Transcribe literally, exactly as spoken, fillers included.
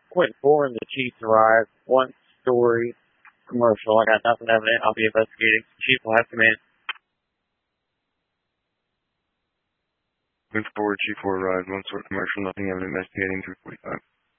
Quentin four and the Chiefs arrive. One story commercial. I got nothing evident. I'll be investigating. Chief will have command. Quentin four, Chief four arrived. One story commercial. Nothing evident. Investigating. two forty-five.